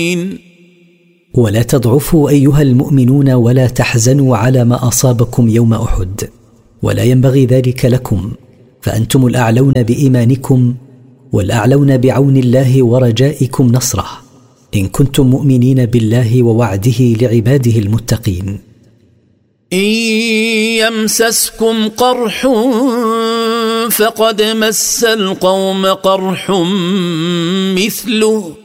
ولا تضعفوا أيها المؤمنون ولا تحزنوا على ما أصابكم يوم أحد، ولا ينبغي ذلك لكم، فأنتم الأعلون بإيمانكم والأعلون بعون الله ورجائكم نصره، إن كنتم مؤمنين بالله ووعده لعباده المتقين. إن يمسسكم قرح فقد مس القوم قرح مثله